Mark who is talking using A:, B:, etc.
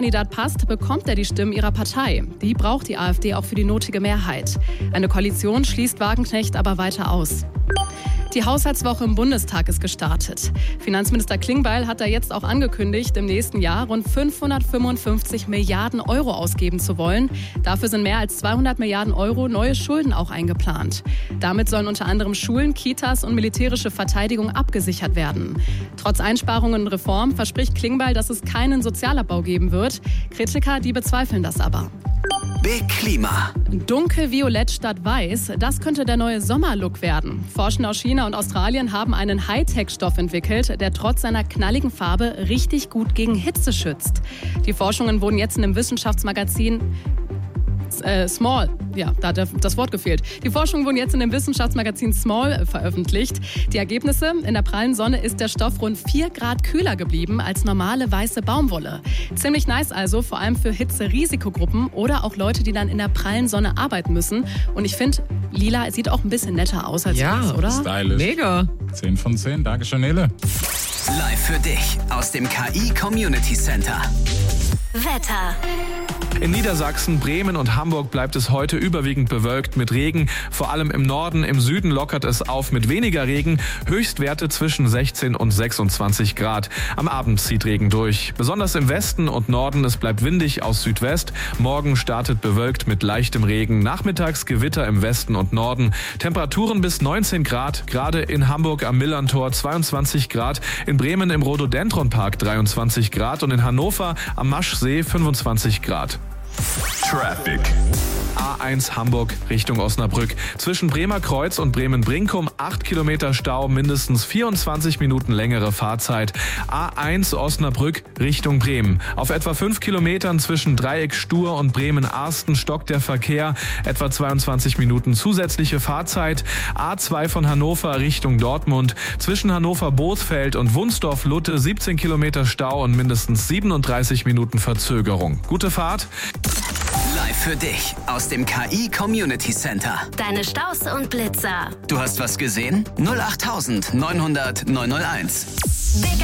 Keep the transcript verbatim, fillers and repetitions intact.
A: Kandidat passt, bekommt er die Stimmen ihrer Partei. Die braucht die AfD auch für die notige Mehrheit. Eine Koalition schließt Wagenknecht aber weiter aus. Die Haushaltswoche im Bundestag ist gestartet. Finanzminister Klingbeil hat da jetzt auch angekündigt, im nächsten Jahr rund fünfhundertfünfundfünfzig Milliarden Euro ausgeben zu wollen. Dafür sind mehr als zweihundert Milliarden Euro neue Schulden auch eingeplant. Damit sollen unter anderem Schulen, Kitas und militärische Verteidigung abgesichert werden. Trotz Einsparungen und Reform verspricht Klingbeil, dass es keinen Sozialabbau geben wird. Kritiker, die bezweifeln das aber.
B: Big Klima.
A: Dunkelviolett statt weiß, das könnte der neue Sommerlook werden. Forschende aus China und Australien haben einen Hightech-Stoff entwickelt, der trotz seiner knalligen Farbe richtig gut gegen Hitze schützt. Die Forschungen wurden jetzt in einem Wissenschaftsmagazin Äh, Small, ja, da hat das Wort gefehlt. Die Forschungen wurden jetzt in dem Wissenschaftsmagazin Small veröffentlicht. Die Ergebnisse: In der prallen Sonne ist der Stoff rund vier Grad kühler geblieben als normale weiße Baumwolle. Ziemlich nice also, vor allem für Hitze-Risikogruppen oder auch Leute, die dann in der prallen Sonne arbeiten müssen. Und ich finde, lila sieht auch ein bisschen netter aus als
C: ja,
A: weiß, oder?
C: Stylisch. Mega.
D: zehn von zehn, danke schön, Nele.
B: Live für dich aus dem K I Community Center.
E: Wetter.
F: In Niedersachsen, Bremen und Hamburg bleibt es heute überwiegend bewölkt mit Regen. Vor allem im Norden, im Süden lockert es auf mit weniger Regen. Höchstwerte zwischen sechzehn und sechsundzwanzig Grad. Am Abend zieht Regen durch. Besonders im Westen und Norden, es bleibt windig aus Südwest. Morgen startet bewölkt mit leichtem Regen. Nachmittags Gewitter im Westen und Norden. Temperaturen bis neunzehn Grad. Gerade in Hamburg am Millerntor zweiundzwanzig Grad. In Bremen im Rhododendronpark dreiundzwanzig Grad. Und in Hannover am Maschsee fünfundzwanzig Grad.
D: Traffic.
F: A eins Hamburg Richtung Osnabrück. Zwischen Bremer Kreuz und Bremen-Brinkum acht Kilometer Stau, mindestens vierundzwanzig Minuten längere Fahrzeit. A eins Osnabrück Richtung Bremen. Auf etwa fünf Kilometern zwischen Dreieck Stur und Bremen-Arsten stockt der Verkehr. Etwa zweiundzwanzig Minuten zusätzliche Fahrzeit. A zwei von Hannover Richtung Dortmund. Zwischen Hannover-Bothfeld und Wunsdorf-Lutte siebzehn Kilometer Stau und mindestens siebenunddreißig Minuten Verzögerung. Gute Fahrt.
B: Live für dich aus dem K I Community Center.
E: Deine Staus und Blitzer.
B: Du hast was gesehen? null acht neunhundert neunhunderteins.